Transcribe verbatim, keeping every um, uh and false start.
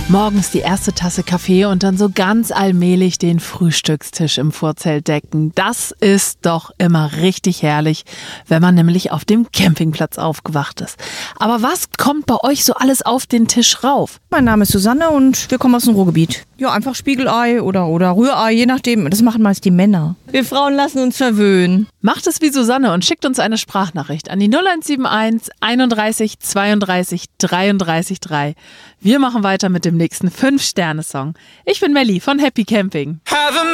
Morgens die erste Tasse Kaffee und dann so ganz allmählich den Frühstückstisch im Vorzelt decken. Das ist doch immer richtig herrlich, wenn man nämlich auf dem Campingplatz aufgewacht ist. Aber was kommt bei euch so alles auf den Tisch rauf? Mein Name ist Susanne und wir kommen aus dem Ruhrgebiet. Ja, einfach Spiegelei oder, oder Rührei, je nachdem. Das machen meist die Männer. Wir Frauen lassen uns verwöhnen. Macht es wie Susanne und schickt uns eine Sprachnachricht an die null eins sieben eins einunddreißig zweiunddreißig dreiunddreißig drei. Wir machen weiter mit dem nächsten fünf Sterne Song. Ich bin Melli von Happy Camping. Have a